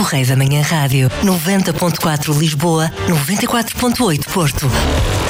Correio da Manhã Rádio. 90.4 Lisboa, 94.8 Porto.